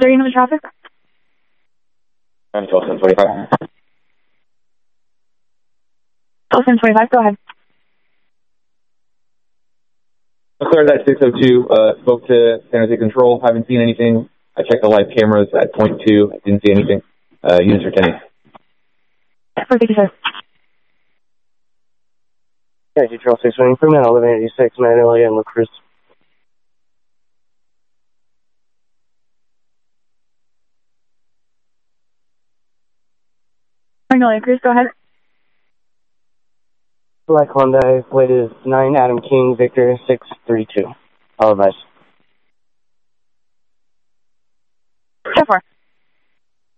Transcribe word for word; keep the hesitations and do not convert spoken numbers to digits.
there any other traffic? I'm twelve ten twenty-five. twelve ten twenty-five, go ahead. Clear that six oh two, uh, spoke to San Jose Control, haven't seen anything. I checked the live cameras at point two, I didn't see anything. Uh, units are attending. Thank you, sir. Yeah, Control six one improvement, eleven eighty-six, Magnolia and La Cruz. Magnolia Cruz, go ahead. Black Hyundai, flight is nine Adam King, Victor six three two. All advice.